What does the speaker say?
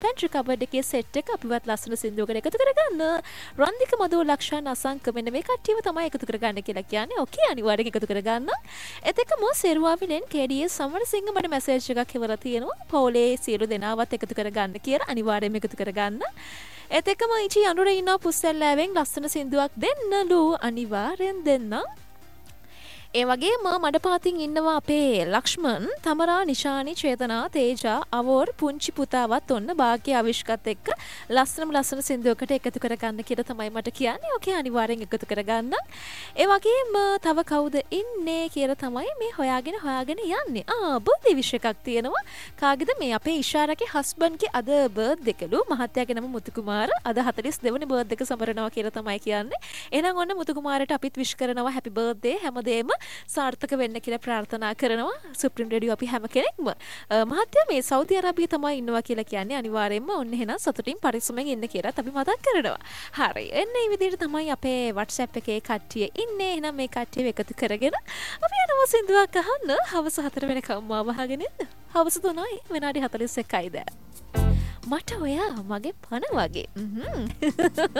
Pantry cupboard එකේ set එක අපිවත් ලස්සන සින්දුවකට එකතු කරගන්න. රන්දික මధు ලක්ෂාන් අසංක මෙන්න මේ කට්ටියව තමයි එකතු කරගන්න කියලා කියන්නේ. ඕකේ අනිවාර්යෙන් එකතු කරගන්න. ඒත් එක්කම සෙරුවාවිලෙන් KDS සමරසිංහ මට මැසේජ් එකක් එවලා තියෙනවා. පොලේ සියලු දෙනාවත් එකතු කරගන්න කියලා අනිවාර්යෙන්ම එකතු කරගන්න. ඒත් එක්කම ඉචි අනුරේ ඉන්න පුස්සල්ලාවෙන් ලස්සන සින්දුවක් දෙන්නලු අනිවාර්යෙන් දෙන්න. ඒ වගේම මඩපාතින් ඉන්නවා අපේ ලක්ෂ්මන්, තමරා, නිශානි, චේතනා, තේජා, අවෝර් පුංචි පුතාවත් ඔන්න භාග්‍ය අවිෂ්කත් එක්ක ලස්සන සින්දුවකට එකතු කරගන්න කියලා තමයි මට කියන්නේ. ඕකේ අනිවාර්යෙන් එකතු කරගන්න. ඒ වගේම තව කවුද ඉන්නේ කියලා තමයි මේ හොයාගෙන යන්නේ. බර්ත්ඩේ විශ් එකක් තියෙනවා. කාගේද මේ අපේ ඉෂාරාගේ හස්බන්ඩ්ගේ අද බර්ත්ඩේ එකලු. මහත්තයාගේ නම මුතු කුමාර. අද 42 වෙනි බර්ත්ඩේ එක සමරනවා කියලා තමයි කියන්නේ. එහෙනම් ඔන්න මුතු කුමාරට අපිත් විශ් කරනවා හැපි බර්ත්ඩේ හැමදේම සාර්ථක වෙන්න කියලා ප්‍රාර්ථනා කරනවා. සුප්‍රීම රේඩියෝ අපි හැම කෙනෙක්ම. මහත්තයා මේ සෞදි අරාබිය තමයි ඉන්නවා කියලා කියන්නේ. අනිවාර්යයෙන්ම ඔන්න එහෙනම් සතුටින් පරිස්සමෙන් ඉන්න කියලා අපි මතක් කරනවා. හරි. එන්න මේ විදිහට තමයි අපේ WhatsApp එකේ කට්ටිය ඉන්නේ. එහෙනම් මේ කට්ටියව එකතු කරගෙන අපි යනවා සින්දුවක් අහන්න. හවස 4 වෙනකම් මාව අහගෙන ඉන්න. හවස 3යි විනාඩි 41යි දැන්. මට ඔයා මගේ පණ වගේ.